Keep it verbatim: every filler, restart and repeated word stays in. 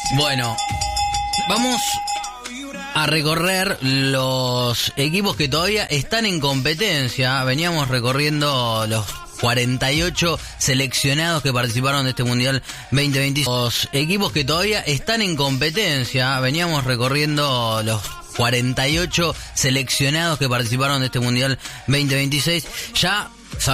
Bueno, vamos a recorrer los equipos que todavía están en competencia. Veníamos recorriendo los cuarenta y ocho seleccionados que participaron de este Mundial veinte veintiséis. Los equipos que todavía están en competencia. Veníamos recorriendo los cuarenta y ocho seleccionados que participaron de este Mundial veinte veintiséis. Ya